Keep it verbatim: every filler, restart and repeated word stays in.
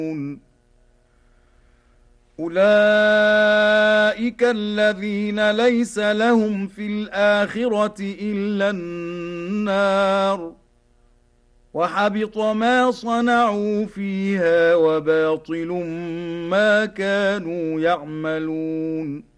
أولئك الذين ليس لهم في الآخرة إلا النار وحبط ما صنعوا فيها وباطل ما كانوا يعملون